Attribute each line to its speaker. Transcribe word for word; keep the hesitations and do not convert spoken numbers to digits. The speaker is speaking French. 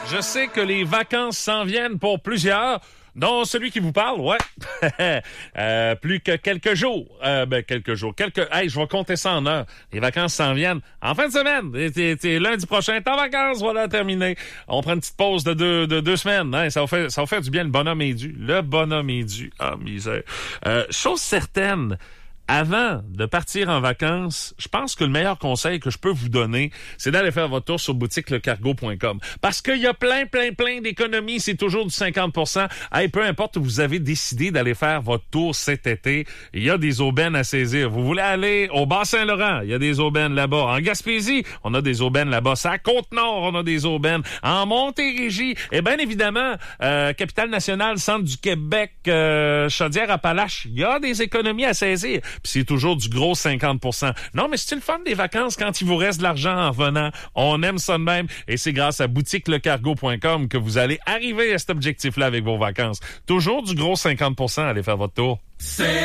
Speaker 1: Je sais que les vacances s'en viennent pour plusieurs, dont celui qui vous parle, ouais. euh, plus que quelques jours. Euh, ben, quelques jours. Quelques. Hey, je vais compter ça en heures. Les vacances s'en viennent en fin de semaine. T'es, t'es, lundi prochain, t'es en vacances, voilà, terminé. On prend une petite pause de deux, de deux semaines. Hein, ça va faire, ça va faire du bien. Le bonhomme est dû. Le bonhomme est dû. Ah, misère. Euh, chose certaine. Avant de partir en vacances, je pense que le meilleur conseil que je peux vous donner, c'est d'aller faire votre tour sur boutique le cargo point com. Parce qu'il y a plein, plein, plein d'économies. C'est toujours du cinquante pour cent. Hey, peu importe où vous avez décidé d'aller faire votre tour cet été, il y a des aubaines à saisir. Vous voulez aller au Bas-Saint-Laurent, il y a des aubaines là-bas. En Gaspésie, on a des aubaines là-bas. À Côte-Nord, on a des aubaines. En Montérégie, et bien évidemment, euh, Capitale-Nationale, Centre du Québec, euh, Chaudière-Appalaches, il y a des économies à saisir. Puis c'est toujours du gros cinquante pour cent. Non, mais c'est le fun des vacances quand il vous reste de l'argent en revenant. On aime ça de même. Et c'est grâce à boutique le cargo point com que vous allez arriver à cet objectif-là avec vos vacances. Toujours du gros cinquante pour cent. Allez faire votre tour. C'est